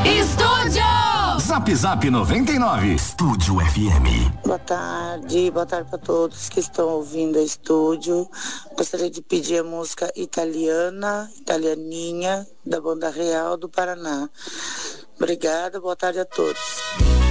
Estúdio! Zap Zap 99. Estúdio FM. Boa tarde para todos que estão ouvindo a Estúdio. Gostaria de pedir a música Italianinha, da Banda Real do Paraná. Obrigada, boa tarde a todos.